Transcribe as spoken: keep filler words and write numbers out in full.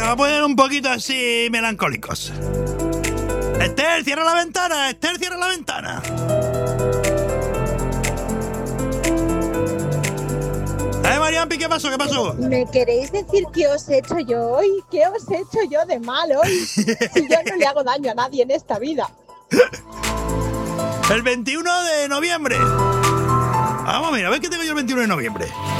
vamos a poner un poquito así melancólicos. Esther, cierra la ventana. Esther, cierra la ventana. Eh, Mariampi, ¿qué pasó? ¿Qué pasó? ¿Me queréis decir qué os he hecho yo hoy? ¿Qué os he hecho yo de mal hoy? Si yo no le hago daño a nadie en esta vida. El veintiuno de noviembre. Vamos, mira, a ver qué tengo yo el veintiuno de noviembre.